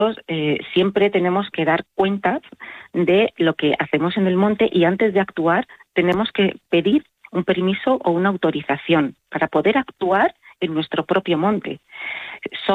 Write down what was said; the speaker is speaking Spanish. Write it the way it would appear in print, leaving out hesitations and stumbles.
siempre tenemos que dar cuentas de lo que hacemos en el monte y antes de actuar tenemos que pedir un permiso o una autorización para poder actuar en nuestro propio monte.